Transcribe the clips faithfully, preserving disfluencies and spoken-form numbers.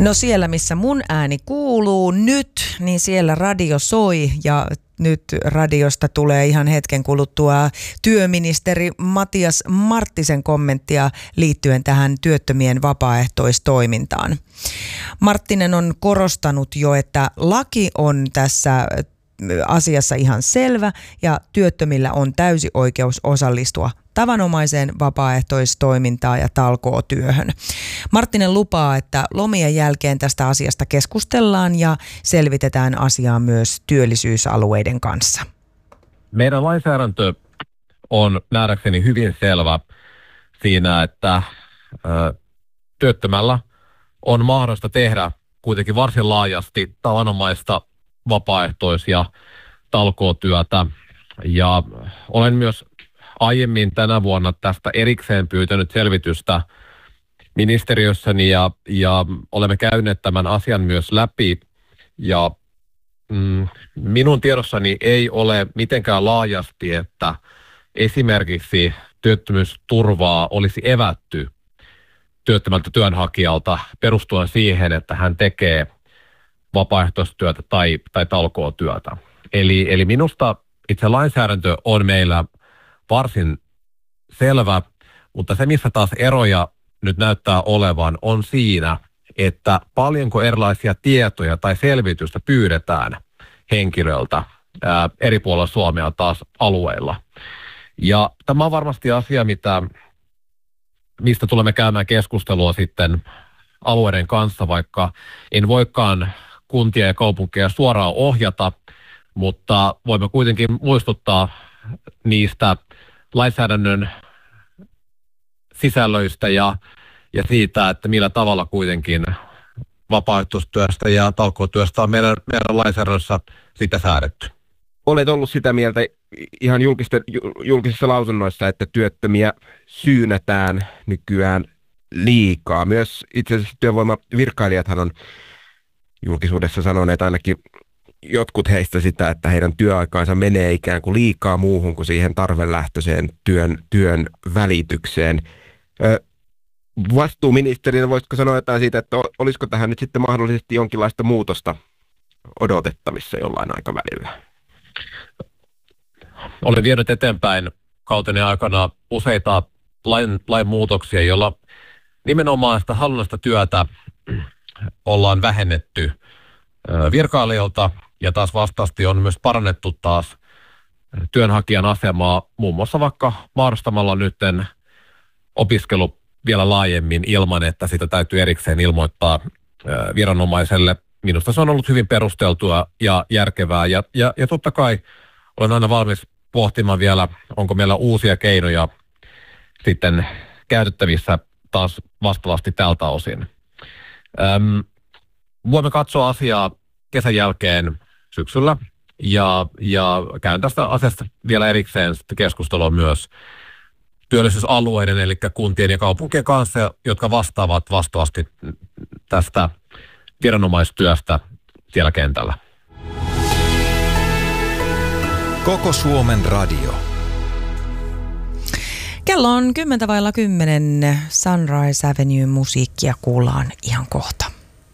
No siellä, missä mun ääni kuuluu nyt, niin siellä radio soi ja nyt radiosta tulee ihan hetken kuluttua työministeri Matias Marttisen kommenttia liittyen tähän työttömien vapaaehtoistoimintaan. Marttinen on korostanut jo, että laki on tässä asiassa ihan selvä ja työttömillä on täysi oikeus osallistua tavanomaiseen vapaaehtoistoimintaan ja talkootyöhön. Marttinen lupaa, että lomien jälkeen tästä asiasta keskustellaan ja selvitetään asiaa myös työllisyysalueiden kanssa. Meidän lainsäädäntö on nähdäkseni hyvin selvä siinä, että ö, työttömällä on mahdollista tehdä kuitenkin varsin laajasti tavanomaista vapaaehtois- ja talkootyötä. Ja olen myös aiemmin tänä vuonna tästä erikseen pyytänyt selvitystä ministeriössäni ja, ja olemme käyneet tämän asian myös läpi. Ja mm, minun tiedossani ei ole mitenkään laajasti, että esimerkiksi työttömyysturvaa olisi evätty työttömältä työnhakijalta perustuen siihen, että hän tekee vapaaehtoistyötä tai, tai talkootyötä. Eli, eli minusta itse lainsäädäntö on meillä varsin selvä, mutta se, missä taas eroja nyt näyttää olevan, on siinä, että paljonko erilaisia tietoja tai selvitystä pyydetään henkilöltä ää, eri puolilla Suomea taas alueilla. Ja tämä on varmasti asia, mitä, mistä tulemme käymään keskustelua sitten alueiden kanssa, vaikka en voikaan kuntia ja kaupunkeja suoraan ohjata, mutta voimme kuitenkin muistuttaa niistä lainsäädännön sisällöistä ja, ja siitä, että millä tavalla kuitenkin vapaaehtoistyöstä ja talkootyöstä on meidän, meidän lainsäädännössä sitä säädetty. Olet ollut sitä mieltä ihan julkisissa lausunnoissa, että työttömiä syynätään nykyään liikaa. Myös itse asiassa työvoimavirkailijathan on julkisuudessa sanoneet ainakin jotkut heistä sitä, että heidän työaikaansa menee ikään kuin liikaa muuhun kuin siihen tarvelähtöiseen työn, työn välitykseen. Vastuuministerinä voisitko sanoa jotain siitä, että olisiko tähän nyt sitten mahdollisesti jonkinlaista muutosta odotettavissa jollain aikavälillä? Olen vienyt eteenpäin kauteni aikana useita lain, lainmuutoksia, joilla nimenomaan sitä hallinnollista työtä ollaan vähennetty virkailijoilta ja taas vastaasti on myös parannettu taas työnhakijan asemaa muun muassa vaikka mahdollistamalla nytten opiskelu vielä laajemmin ilman, että sitä täytyy erikseen ilmoittaa viranomaiselle. Minusta se on ollut hyvin perusteltua ja järkevää ja, ja, ja totta kai olen aina valmis pohtimaan vielä, onko meillä uusia keinoja sitten käytettävissä taas vastaavasti tältä osin. Öm, voimme katsoa asiaa kesän jälkeen syksyllä ja, ja käyn tästä asiasta vielä erikseen keskustelua myös työllisyysalueiden, eli kuntien ja kaupunkien kanssa, jotka vastaavat vastaavasti tästä viranomaistyöstä siellä kentällä. Koko Suomen radio. Kello on kymmentä vailla kymmenen. Sunrise Avenue musiikkia kuullaan ihan kohta.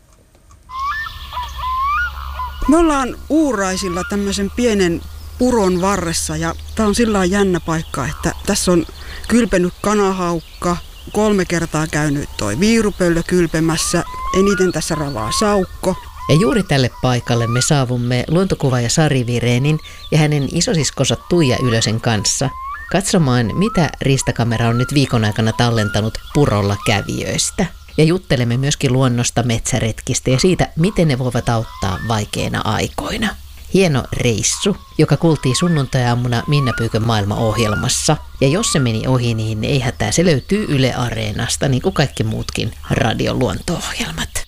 Me ollaan Uuraisilla tämmöisen pienen puron varressa ja tää on sillä lailla jännä paikka, että tässä on kylpenyt kanahaukka, kolme kertaa käynyt toi viirupöllö kylpemässä, eniten tässä ravaa saukko. Ja juuri tälle paikalle me saavumme luontokuvaaja Sari Virenin ja hänen isosiskonsa Tuija Ylösen kanssa katsomaan, mitä riistakamera on nyt viikon aikana tallentanut purolla kävijöistä. Ja juttelemme myöskin luonnosta, metsäretkistä ja siitä, miten ne voivat auttaa vaikeina aikoina. Hieno reissu, joka kuultiin sunnuntai-aamuna Minna Pyykön maailmaohjelmassa. Ja jos se meni ohi, niin ei hätää, se löytyy Yle Areenasta, niin kuin kaikki muutkin radioluonto-ohjelmat.